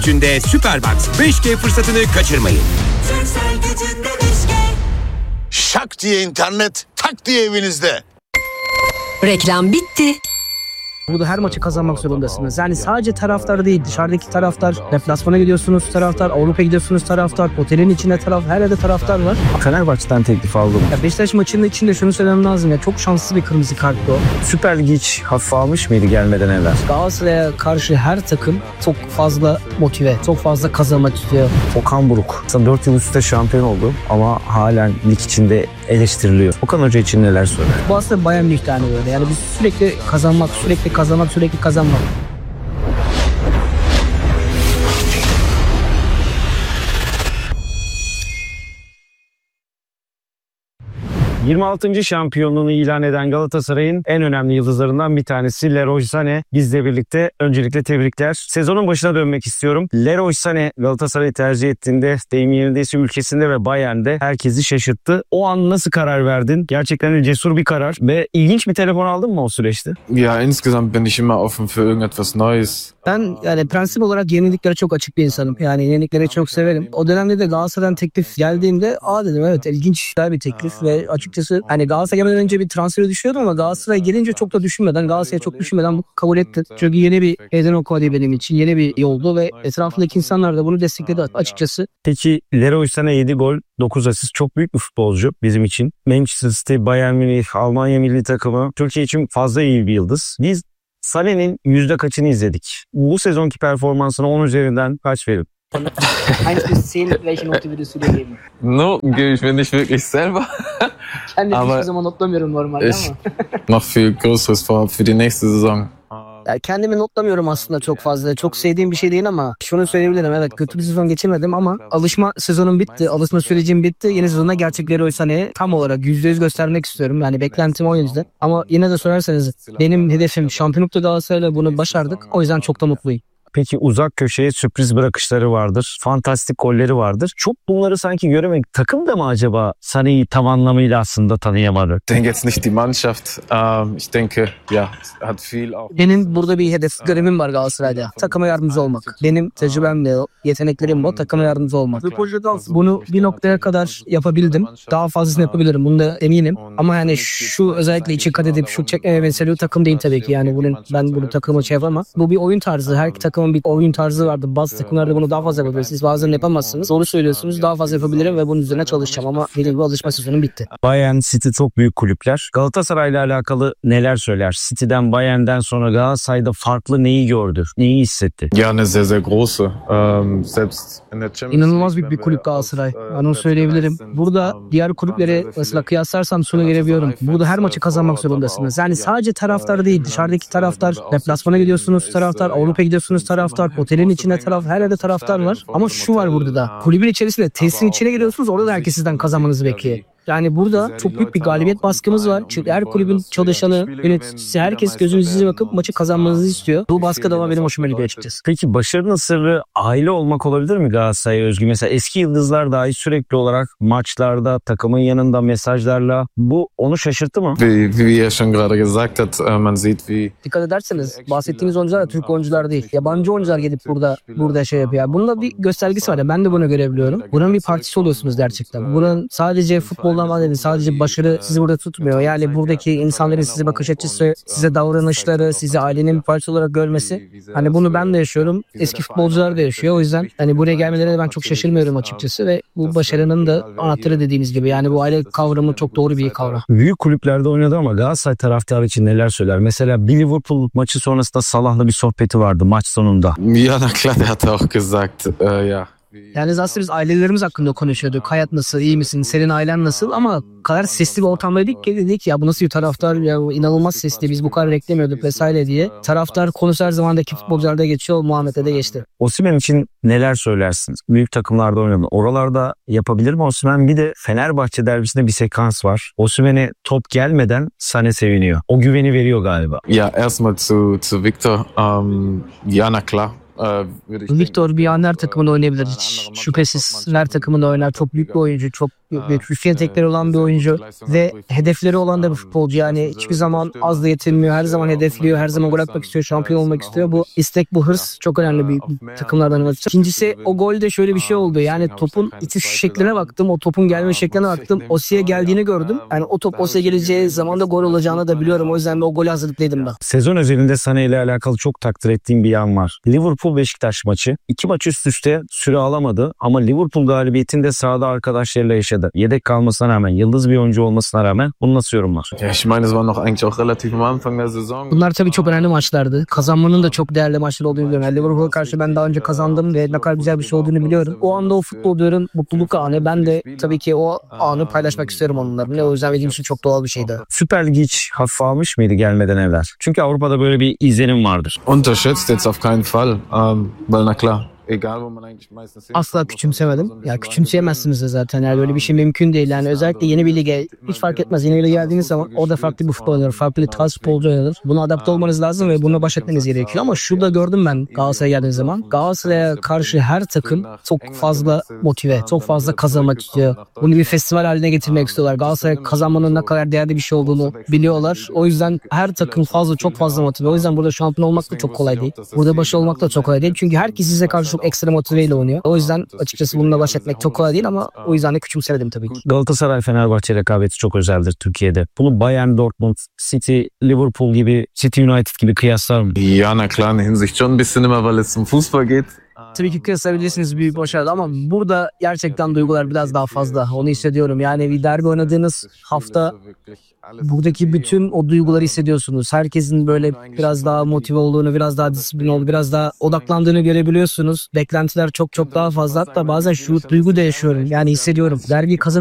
Türkcell'de Superbox 5G fırsatını kaçırmayın. Şak diye internet, tak diye evinizde. Reklam bitti. Burada her maçı kazanmak zorundasınız. Yani sadece taraftar değil, dışarıdaki taraftar, deplasmana gidiyorsunuz taraftar, Avrupa'ya gidiyorsunuz taraftar, otelin içinde taraftar, her yerde taraftar var. Fenerbahçe'den teklif aldım. Ya Beşiktaş maçının içinde şunu söylemem lazım ya, çok şanslı bir kırmızı karttı o. Süper Lig hiç hafife almış mıydı gelmeden evvel? Galatasaray'a karşı her takım çok fazla motive, çok fazla kazanmak istiyor. Okan Buruk. 4 yıl üstte şampiyon oldu ama halen lig içinde eleştiriliyor. Okan Hoca için neler söyler? Bu aslında Bayern Münih'ten böyle. Yani biz sürekli kazanmak, sürekli kazanmak. 26. şampiyonluğunu ilan eden Galatasaray'ın en önemli yıldızlarından bir tanesi Leroy Sané bizle birlikte. Öncelikle tebrikler. Sezonun başına dönmek istiyorum. Leroy Sané Galatasaray'ı tercih ettiğinde deyim yerindeyse ülkesinde ve Bayern'de herkesi şaşırttı. O an nasıl karar verdin? Gerçekten de cesur bir karar ve ilginç bir telefon aldın mı o süreçte? Ja, insgesamt bin ich immer offen für irgendetwas Neues. Ben yani prensip olarak yeniliklere çok açık bir insanım. Yani yenilikleri çok severim. O dönemde de Galatasaray'dan teklif geldiğinde dedim evet ilginç bir teklif ve açıkçası hani Galatasaray'a gelmeden önce bir transferi düşünüyordum ama Galatasaray'a gelince çok da düşünmeden, Galatasaray'a çok düşünmeden kabul etti. Çünkü yeni bir Eden Okodi benim için, yeni bir yoldu ve etrafındaki insanlar da bunu destekledi açıkçası. Peki Leroy Sané 7 gol, 9 asist, çok büyük bir futbolcu bizim için. Manchester City, Bayern Münih, Almanya milli takımı Türkiye için fazla iyi bir yıldız. Biz Sané'nin yüzde kaçını izledik? Bu sezonki performansına 10 üzerinden kaç verin? 1 bis 10 welche Note würdest du dir geben? Noten gebe ich mir nicht wirklich selber. Kendimi Aber hiçbir zaman notlamıyorum normalde ich ama. noch viel Größeres vor für die nächste Saison. Yani kendimi notlamıyorum aslında çok fazla. Çok sevdiğim bir şey değil ama şunu söyleyebilirim. Evet kötü bir sezon geçirmedim ama alışma sezonum bitti. Alışma sürecim bitti. Yeni sezonda gerçekleri oysa tam olarak %100 göstermek istiyorum. Yani beklentim o yüzden. Ama yine de sorarsanız benim hedefim şampiyonlukta Galatasaray'la bunu başardık. O yüzden çok da mutluyum. Peki uzak köşeye sürpriz bırakışları vardır. Fantastik golleri vardır. Çok bunları sanki göremedik. Takım da mı acaba Sané'yi tam anlamıyla aslında tanıyamadı? Ich denke jetzt nicht die Mannschaft. Ich denke, ja, hat viel auch. Benim burada bir hedef görevim var Galatasaray'da. Takıma yardımcı olmak. Benim tecrübemle, yeteneklerim o. Takıma yardımcı olmak. Bunu bir noktaya kadar yapabildim. Daha fazlasını yapabilirim. Bunda eminim. Ama yani şu özellikle içi kat edip şu çekmeme mesela takım değil tabii ki. Yani ben bunu takımı yapamam. Bu bir oyun tarzı. Her takımın bir oyun tarzı vardı. Bazı takımlarda bunu daha fazla yapabilirsiniz. Bazılarını yapamazsınız. Doğru söylüyorsunuz. Daha fazla yapabilirim ve bunun üzerine çalışacağım ama dediğim gibi alışma sezonum bitti. Bayern, City çok büyük kulüpler. Galatasaray'la alakalı neler söyler? City'den, Bayern'den sonra Galatasaray'da farklı neyi gördü? Neyi hissetti? Ja, eine sehr, sehr große. Selbst in der Champions İnanılmaz League, büyük bir kulüp Galatasaray. Ben onu söyleyebilirim. Burada diğer kulüplere mesela kıyaslarsam şunu görebiliyorum. Burada her maçı kazanmak zorundasınız. Yani sadece taraftar değil, dışarıdaki taraftar, deplasmana gidiyorsunuz taraftar, Avrupa'ya gidiyorsunuz taraftar, otelin içinde taraftar, her yerde taraftar var. Ama şu var burada da. Kulübün içerisinde, tesisin içine giriyorsunuz, orada da herkes sizden kazanmanızı bekliyor. Yani burada çok büyük bir galibiyet baskımız var. Çünkü her kulübün çalışanı, yöneticisi, herkes gözünüzü size bakıp maçı kazanmanızı istiyor. Bu baskı da benim hoşuma gidiyor açıkçası. Peki başarının sırrı aile olmak olabilir mi Galatasaray'a özgü? Mesela eski yıldızlar dahi sürekli olarak maçlarda, takımın yanında mesajlarla. Bu onu şaşırttı mı? wie er schon gerade gesagt hat, man sieht wie. Dikkat ederseniz bahsettiğimiz oyuncular da Türk oyuncular değil. Yabancı oyuncular gelip burada şey yapıyor. Bununla bir göstergesi var ya, ben de bunu görebiliyorum. Bunun bir partisi oluyorsunuz gerçekten. Bunun sadece futboldan bahsedin, sadece başarı sizi burada tutmuyor. Yani buradaki insanların size bakış açısı, size davranışları, sizi ailenin bir parçası olarak görmesi. Hani bunu ben de yaşıyorum. Eski futbolcular da yaşıyor. O yüzden hani buraya gelmelerine ben çok şaşırmıyorum açıkçası ve bu başarının da anahtarı dediğimiz gibi. Yani bu aile kavramı çok doğru bir kavram. Büyük kulüplerde oynadı ama Galatasaray taraftarı için neler söyler? Mesela bir Liverpool maçı sonrasında Salah'la bir sohbeti vardı maç sonunda. Ja, na klar, der hat auch gesagt, ja. Yani aslında biz ailelerimiz hakkında konuşuyorduk. Hayat nasıl, iyi misin, senin ailen nasıl, ama kadar sesli bir ortamdaydık ki dedik ya bu nasıl bir taraftar ya, inanılmaz sesli, biz bu kadar beklemiyorduk vesaire diye. Taraftar konusu her zamandaki futbolcularda geçiyor, Muhammed'e de geçti. Osimhen için neler söylersiniz? Büyük takımlarda oynadı. Oralarda yapabilir mi Osimhen? Bir de Fenerbahçe derbisinde bir sekans var. Osimhen'e top gelmeden Sané seviniyor. O güveni veriyor galiba. Ja, erstmal zu Victor. Ja, na klar. Victor bir an her takımında oynayabilir. Hiç şüphesiz her takımında oynar. Çok büyük bir oyuncu. Çok büyük güçlü yetenekleri olan bir oyuncu ve hedefleri olan da bir futbolcu. Yani hiçbir zaman az da yetinmiyor. Her zaman hedefliyor. Her zaman gol atmak istiyor. Şampiyon olmak istiyor. Bu istek, bu hırs çok önemli bir takımlardan açıkçası. İkincisi o golde şöyle bir şey oldu. Yani topun itiş şekline baktım. O topun gelme şekline baktım. Osi'ye geldiğini gördüm. Yani o top Osi'ye geleceği zaman da gol olacağını da biliyorum. O yüzden de o golü hazırlıklıydım da. Sezon özelinde Sané ile alakalı çok takdir ettiğim bir yan var. Liverpool-Beşiktaş maçı. 2 maç üst üste süre alamadı ama Liverpool galibiyetinde sahada arkadaşlarıyla yaşadı. Yedek kalmasına rağmen, yıldız bir oyuncu olmasına rağmen bunu nasıl yorumlar? Ja, ich meine, es war noch eigentlich auch relativ am Anfang der Saison. Bunlar tabii çok önemli maçlardı. Kazanmanın da çok değerli maçlar olduğunu biliyorum. Yani Liverpool'a karşı ben daha önce kazandım ve ne kadar güzel bir şey olduğunu biliyorum. O anda o futbolcuların mutluluk anı. Ben de tabii ki o anı paylaşmak isterim onlarla. O yüzden benim için çok doğal bir şeydi. Süper Lig hiç hafife almış mıydı gelmeden evvel? Çünkü Avrupa'da böyle bir izlenim vardır. Unterschätzt jetzt auf keinen Fall, weil na klar. Egal, wo man eigentlich meistens Asla küçümsemedim. Ya küçümseyemezsiniz de zaten. Yani böyle bir şey mümkün değil. Yani özellikle yeni bir lige hiç fark etmez. Yeni bir lige geldiğiniz zaman orada farklı bir futbol oynanır. Farklı bir tarz futbolcu oynanır. Buna adapte olmanız lazım ve buna baş etmeniz gerekiyor. Ama şurada gördüm ben Galatasaray'a geldiğim zaman. Galatasaray'a karşı her takım çok fazla motive, çok fazla kazanmak istiyor. Bunu bir festival haline getirmek istiyorlar. Galatasaray kazanmanın ne kadar değerli bir şey olduğunu biliyorlar. O yüzden her takım çok fazla motive. O yüzden burada şampiyon olmak da çok kolay değil. Burada başarılı olmak da çok kolay değil. Çünkü herkes size karşı çok ekstra motiveyle oynuyor. O yüzden açıkçası bununla baş etmek çok kolay değil ama o yüzden de küçümsemedim tabii ki. Galatasaray-Fenerbahçe rekabeti çok özeldir Türkiye'de. Bunu Bayern, Dortmund, City, Liverpool gibi, City United gibi kıyaslar mı? Ja, na klar, in der Hinsicht schon ein bisschen immer, weil es um Fußball geht. Tabii ki kıyaslayabilirsiniz büyük başarı ama burada gerçekten duygular biraz daha fazla. Onu hissediyorum. Yani bir derbi oynadığınız hafta buradaki bütün o duyguları hissediyorsunuz. Herkesin böyle biraz daha motive olduğunu, biraz daha disiplin olduğunu, biraz daha odaklandığını görebiliyorsunuz. Beklentiler çok daha fazla. Hatta bazen şu duygu da yaşıyorum. Yani hissediyorum. Derbiyi